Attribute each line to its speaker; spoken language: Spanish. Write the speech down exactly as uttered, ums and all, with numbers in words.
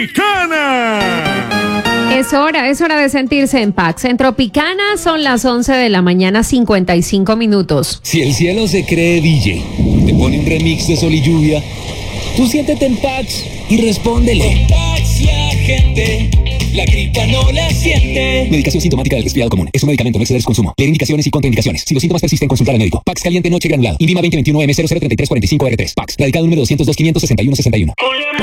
Speaker 1: Tropicana.
Speaker 2: Es hora, es hora de sentirse en paz. En Tropicana son las once de la mañana, cincuenta y cinco minutos.
Speaker 3: Si el cielo se cree D J, te pone un remix de sol y lluvia, tú siéntete en Pax y respóndele.
Speaker 4: Pax la gente, la gripa no la siente.
Speaker 3: Medicación sintomática del resfriado común. Es un medicamento, no exceder su consumo. Leer indicaciones y contraindicaciones. Si los síntomas persisten, consultar al médico. Pax caliente noche granulado. INVIMA veinte veintiuno M cero cero tres tres cuatro cinco R tres. Pax. Radicado número doscientos dos, quinientos sesenta y uno sesenta y uno.